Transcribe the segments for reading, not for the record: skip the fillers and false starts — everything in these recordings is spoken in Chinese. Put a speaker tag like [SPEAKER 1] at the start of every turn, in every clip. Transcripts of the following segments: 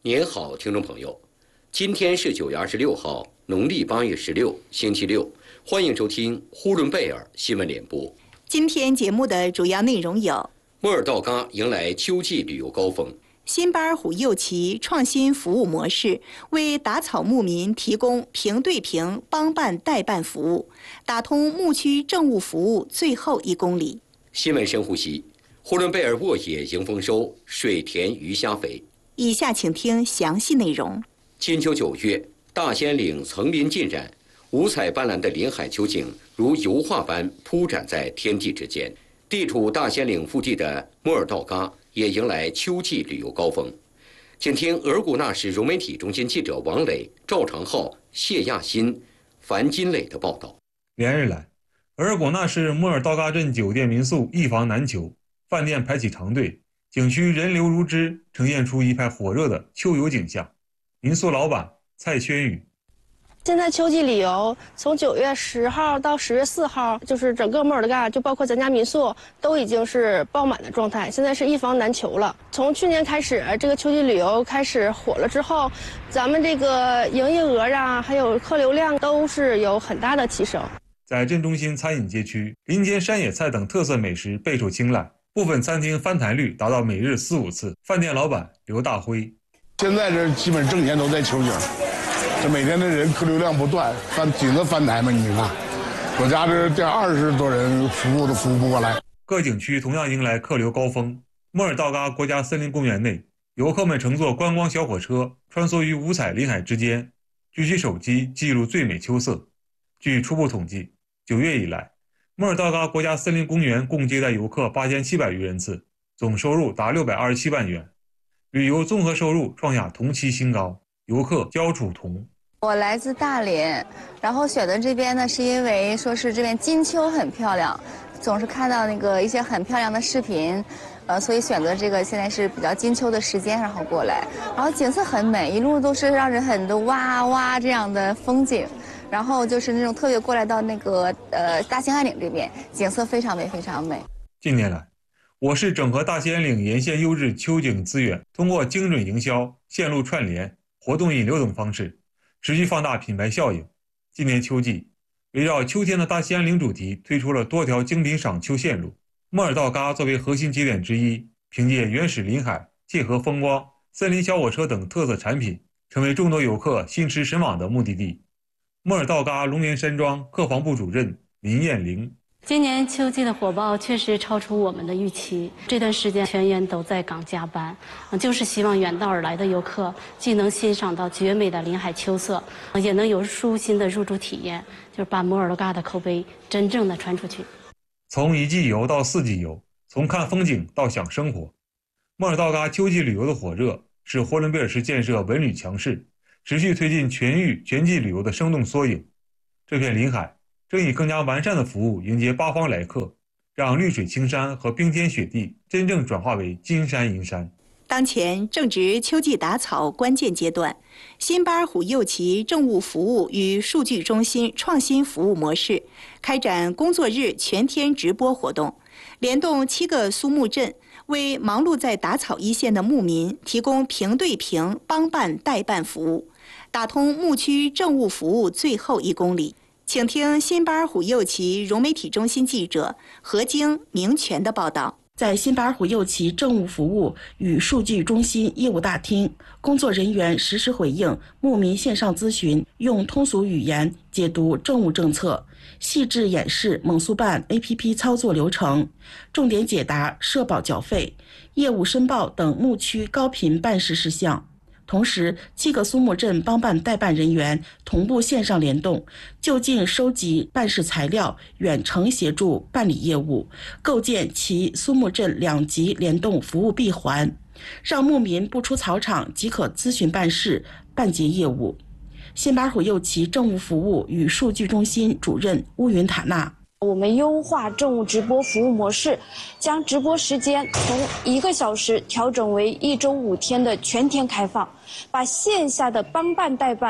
[SPEAKER 1] 您好，听众朋友，今天是9月26号，农历8月16，星期六，欢迎收听呼伦贝尔新闻联播。
[SPEAKER 2] 今天节目的主要内容有：
[SPEAKER 1] 莫尔道嘎迎来秋季旅游高峰；
[SPEAKER 2] 辛巴尔虎右旗创新服务模式，为打草牧民提供平对平帮办代办服务，打通牧区政务服务最后1公里。
[SPEAKER 1] 新闻深呼吸：呼伦贝尔沃野迎丰收，水田鱼虾肥。
[SPEAKER 2] 以下请听详细内容。
[SPEAKER 1] 金秋9月，大兴安岭层林尽染，五彩斑斓的林海秋景如油画般铺展在天地之间。地处大兴安岭腹地的莫尔道嘎也迎来秋季旅游高峰。请听额尔古纳市融媒体中心记者王磊、赵长浩、谢亚新、樊金磊的报道。
[SPEAKER 3] 连日来，额尔古纳市莫尔道嘎镇酒店民宿一房难求，饭店排起长队，景区人流如织，呈现出一派火热的秋游景象。民宿老板蔡轩宇：
[SPEAKER 4] 现在秋季旅游从9月10号到10月4号，就是整个莫尔道嘎，就包括咱家民宿都已经是爆满的状态，现在是一房难求了。从去年开始，这个秋季旅游开始火了之后，咱们这个营业额啊，还有客流量都是有很大的提升。
[SPEAKER 3] 在镇中心餐饮街区，林间山野菜等特色美食备受青睐，部分餐厅翻台率达到每日4、5次。饭店老板刘大辉：
[SPEAKER 5] 现在这基本挣钱都在秋景，这每天的人客流量不断，顶着翻台嘛，你看，我家这20多人服务都服务不过来。
[SPEAKER 3] 各景区同样迎来客流高峰。莫尔道嘎国家森林公园内，游客们乘坐观光小火车穿梭于五彩林海之间，举起手机记录最美秋色。据初步统计，9月以来，莫尔道嘎国家森林公园共接待游客8700余人次，总收入达627万元，旅游综合收入创下同期新高。游客焦楚彤：
[SPEAKER 6] 我来自大连，然后选择这边呢，是因为说是这边金秋很漂亮，总是看到一些很漂亮的视频，所以选择这个现在是比较金秋的时间，然后过来，然后景色很美，一路都是让人很多哇哇这样的风景。然后就是那种特别过来到大兴安岭这边，景色非常美，非常美。
[SPEAKER 3] 近年来，我市整合大兴安岭沿线优质秋景资源，通过精准营销、线路串联、活动引流等方式，持续放大品牌效应。今年秋季，围绕秋天的大兴安岭主题，推出了多条精品赏秋线路。莫尔道嘎作为核心节点之一，凭借原始林海、界河风光、森林小火车等特色产品，成为众多游客心驰神往的目的地。莫尔道嘎龙岩山庄客房部主任林艳玲：
[SPEAKER 7] 今年秋季的火爆确实超出我们的预期，这段时间全员都在岗加班，就是希望远道而来的游客既能欣赏到绝美的林海秋色，也能有舒心的入住体验，就是把莫尔道嘎的口碑真正的传出去。
[SPEAKER 3] 从1季游到4季游，从看风景到享生活，莫尔道嘎秋季旅游的火热是呼伦贝尔市建设文旅强势，持续推进全域全季旅游的生动缩影。这片林海正以更加完善的服务迎接八方来客，让绿水青山和冰天雪地真正转化为金山银山。
[SPEAKER 2] 当前正值秋季打草关键阶段，辛巴尔虎右旗政务服务与数据中心创新服务模式开展工作日全天直播活动，联动7个苏牧镇，为忙碌在打草一线的牧民提供平对平帮办代办服务，打通牧区政务服务最后1公里。请听辛巴尔虎右旗融媒体中心记者何晶、明全的报道。
[SPEAKER 8] 在辛巴尔虎右旗政务服务与数据中心业务大厅，工作人员实时回应牧民线上咨询，用通俗语言解读政务政策，细致演示猛速办 APP 操作流程，重点解答社保缴费、业务申报等牧区高频办事事项。同时，7个苏牧镇帮办代办人员同步线上联动，就近收集办事材料，远程协助办理业务，构建其苏牧镇2级联动服务闭环，让牧民不出草场即可咨询办事、办结业务。辛巴尔虎右旗政务服务与数据中心主任乌云塔纳：
[SPEAKER 9] 我们优化政务直播服务模式，将直播时间从1个小时调整为1周5天的全天开放，把线下的帮办代办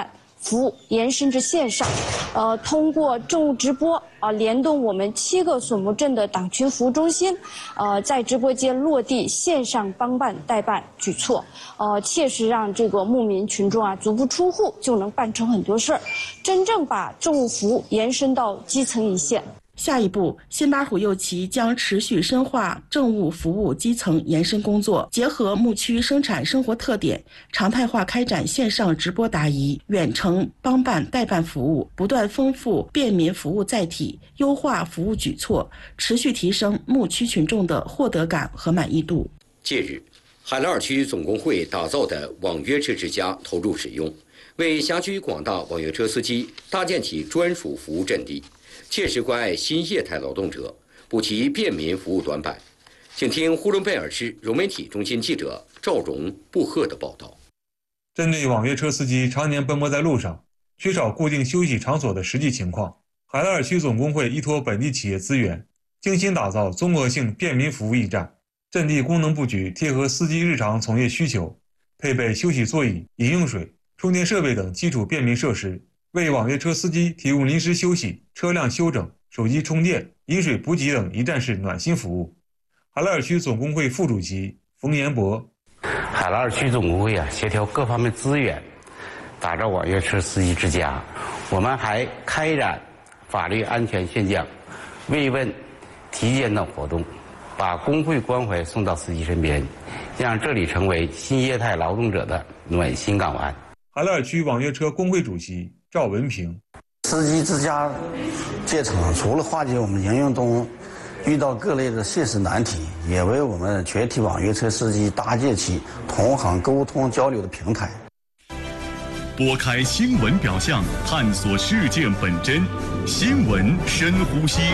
[SPEAKER 9] 服务延伸至线上，通过政务直播联动我们7个索姆镇的党群服务中心，在直播间落地线上帮办代办举措，切实让这个牧民群众足不出户就能办成很多事儿，真正把政务服务延伸到基层一线。
[SPEAKER 8] 下一步，辛巴虎右旗将持续深化政务服务基层延伸工作，结合牧区生产生活特点，常态化开展线上直播答疑、远程帮办代办服务，不断丰富便民服务载体，优化服务举措，持续提升牧区群众的获得感和满意度。
[SPEAKER 1] 近日，海拉尔区总工会打造的网约车之家投入使用，为辖区广大网约车司机搭建起专属服务阵地，切实关爱新业态劳动者，补齐便民服务短板。请听呼伦贝尔市融媒体中心记者赵荣、布赫的报道。
[SPEAKER 3] 针对网约车司机常年奔波在路上，缺少固定休息场所的实际情况，海拉尔区总工会依托本地企业资源，精心打造综合性便民服务驿站，阵地功能布局贴合司机日常从业需求，配备休息座椅、饮用水、充电设备等基础便民设施，为网约车司机提供临时休息、车辆休整、手机充电、饮水补给等一站式暖心服务。海拉尔区总工会副主席冯延博：
[SPEAKER 10] 海拉尔区总工会协调各方面资源，打造网约车司机之家。我们还开展法律安全宣讲、慰问、体检等活动，把工会关怀送到司机身边，让这里成为新业态劳动者的暖心港湾。
[SPEAKER 3] 海拉尔区网约车工会主席赵文平：
[SPEAKER 11] 司机之家建成除了化解我们营运中遇到各类的现实难题，也为我们全体网约车司机搭建起同行沟通交流的平台。
[SPEAKER 12] 拨开新闻表象，探索事件本真，新闻深呼吸。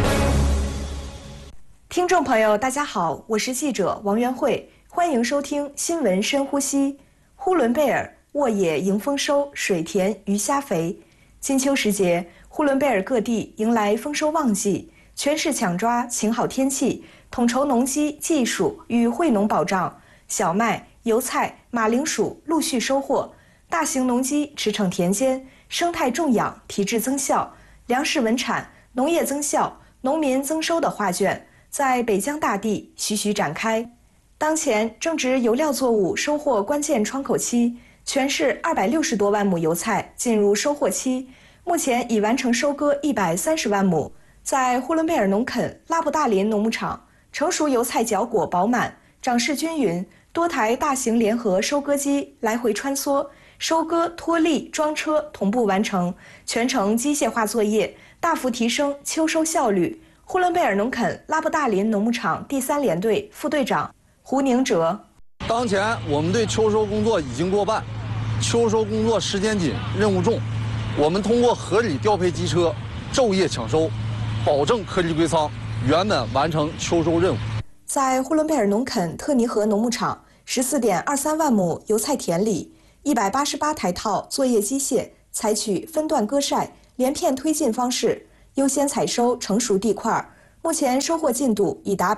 [SPEAKER 13] 听众朋友，大家好，我是记者王元慧，欢迎收听新闻深呼吸。呼伦贝尔沃野迎丰收，水田鱼虾肥。金秋时节，呼伦贝尔各地迎来丰收旺季，全市抢抓晴好天气，统筹农机技术与惠农保障，小麦、油菜、马铃薯陆续收获，大型农机驰骋田间，生态种养提质增效，粮食稳产，农业增效，农民增收的画卷在北疆大地徐徐展开。当前正值油料作物收获关键窗口期，全市260多万亩油菜进入收获期，目前已完成收割130万亩。在呼伦贝尔农垦拉布大林农牧场，成熟油菜角果饱满，长势均匀，多台大型联合收割机来回穿梭，收割、脱粒、装车同步完成，全程机械化作业，大幅提升秋收效率。呼伦贝尔农垦拉布大林农牧场第3联队副队长胡宁哲：
[SPEAKER 14] 当前我们对秋收工作已经过半，秋收工作时间紧，任务重，我们通过合理调配机车，昼夜抢收，保证颗粒归仓，圆满完成秋收任务。
[SPEAKER 13] 在呼伦贝尔农垦特尼河农牧场14.23万亩油菜田里，188台套作业机械采取分段割晒、连片推进方式，优先采收成熟地块，目前收获进度已达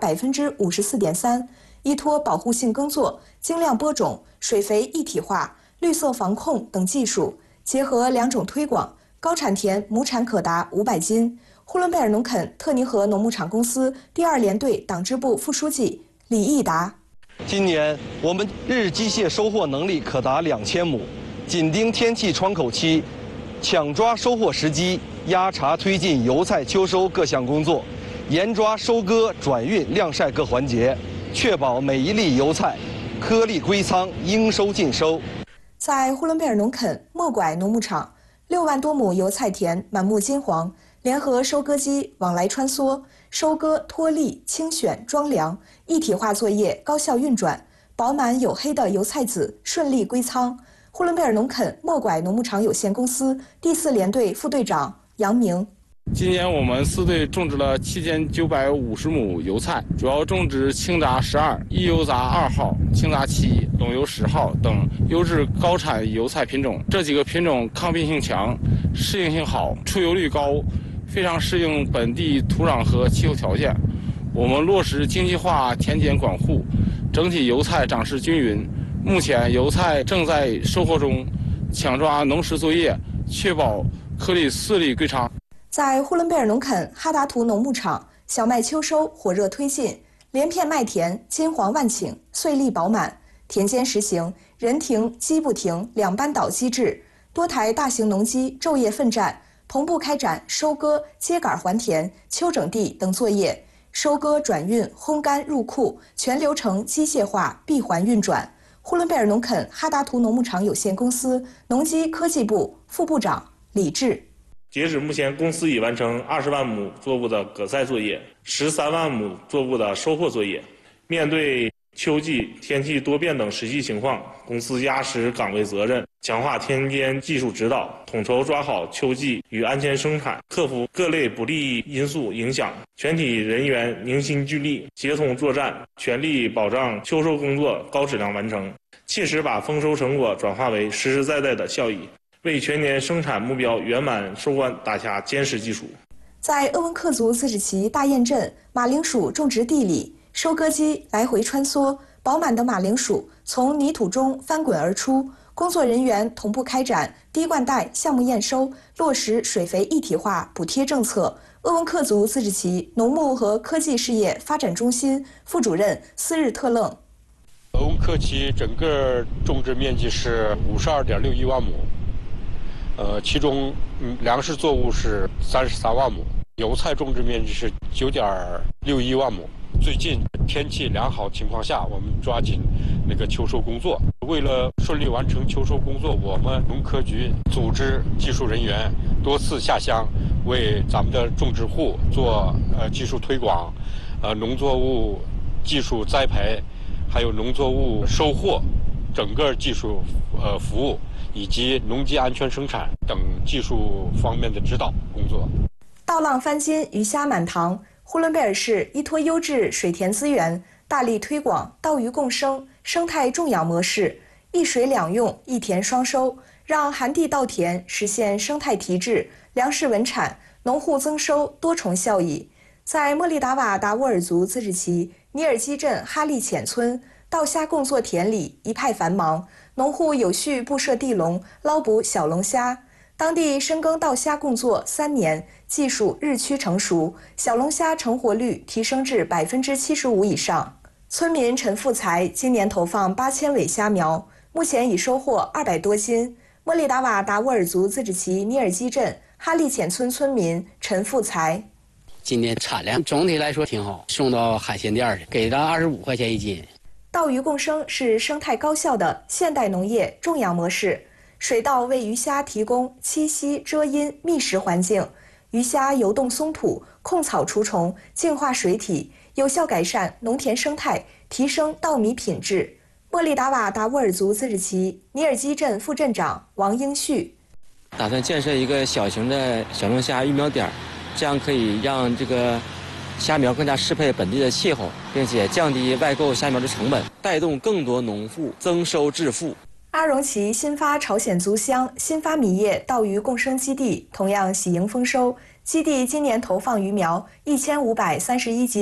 [SPEAKER 13] 54.3%。依托保护性耕作、精量播种、水肥一体化、绿色防控等技术，结合2种推广，高产田亩产可达500斤。呼伦贝尔农垦特尼河农牧场公司第2联队党支部副书记李义达：
[SPEAKER 15] 今年我们日机械收获能力可达2000亩，紧盯天气窗口期，抢抓收获时机，压茬推进油菜秋收各项工作，严抓收割、转运、晾晒各环节，确保每一粒油菜颗粒归仓，应收尽收。
[SPEAKER 13] 在呼伦贝尔农垦莫拐农牧场，6万多亩油菜田满目金黄，联合收割机往来穿梭，收割、脱粒、清选、装粮一体化作业高效运转，饱满黝黑的油菜籽顺利归仓。呼伦贝尔农垦莫拐农牧场有限公司第4联队副队长杨明：
[SPEAKER 16] 今年我们4队种植了7950亩油菜，主要种植青杂12、一油杂2号、青杂7、陇油10号等优质高产油菜品种。这几个品种抗病性强，适应性好，出油率高，非常适应本地土壤和气候条件。我们落实经济化田检管护，整体油菜长势均匀。目前油菜正在收获中，抢抓农时作业确保颗粒饲粒归场。
[SPEAKER 13] 在呼伦贝尔农垦哈达图农牧场，小麦秋收火热推进，连片麦田金黄万顷，穗粒饱满，田间实行人停机不停2班倒机制，多台大型农机昼夜奋战，同步开展收割、秸秆还田、秋整地等作业，收割、转运、烘干、入库全流程机械化闭环运转。呼伦贝尔农垦哈达图农牧场有限公司农机科技部副部长李志。
[SPEAKER 17] 截止目前，公司已完成20万亩作物的割赛作业，13万亩作物的收获作业。面对秋季天气多变等实际情况，公司压实岗位责任，强化田间技术指导，统筹抓好秋季与安全生产，克服各类不利因素影响，全体人员凝心聚力，协同作战，全力保障秋收工作高质量完成，切实把丰收成果转化为实实在在的效益，为全年生产目标圆满收官打下坚实基础。
[SPEAKER 13] 在鄂温克族自治旗大堰镇马铃薯种植地里，收割机来回穿梭，饱满的马铃薯从泥土中翻滚而出。工作人员同步开展滴灌带项目验收，落实水肥一体化补贴政策。鄂温克族自治旗农牧和科技事业发展中心副主任斯日特楞。
[SPEAKER 18] 鄂温克旗整个种植面积是52.61万亩。其中粮食作物是33万亩，油菜种植面积是9.61万亩。最近天气良好情况下，我们抓紧那个秋收工作。为了顺利完成秋收工作，我们农科局组织技术人员多次下乡，为咱们的种植户做技术推广，农作物技术栽培，还有农作物收获，整个技术服务。以及农机安全生产等技术方面的指导工作。
[SPEAKER 13] 稻浪翻金，鱼虾满塘。呼伦贝尔市依托优质水田资源，大力推广稻鱼共生、生态种养模式，一水两用、一田双收，让寒地稻田实现生态提质、粮食稳产、农户增收多重效益。在莫利达瓦达沃尔族自治旗尼尔基镇哈利浅村，稻虾共作田里一派繁忙，农户有序布设地笼，捞捕小龙虾。当地深耕稻虾共作3年，技术日趋成熟，小龙虾成活率提升至75%以上。村民陈富才今年投放8000尾虾苗，目前已收获200多斤。莫利达瓦达沃尔族自治旗尼尔基镇哈利浅村村民陈富才。
[SPEAKER 19] 今年产量总体来说挺好，送到海鲜店去，给他25块钱1斤。
[SPEAKER 13] 稻鱼共生是生态高效的现代农业种养模式，水稻为鱼虾提供栖息、遮阴、觅食环境，鱼虾游动松土、控草除虫，净化水体，有效改善农田生态，提升稻米品质。莫利达瓦达沃尔族自治旗尼尔基镇副镇长王英旭，
[SPEAKER 20] 打算建设一个小型的小龙虾育苗点，这样可以让这个虾苗更加适配本地的气候，并且降低外购虾苗的成本，带动更多农户增收致富。
[SPEAKER 13] 阿荣旗新发朝鲜族乡新发米业稻鱼共生基地同样喜迎丰收，基地今年投放鱼苗1531斤。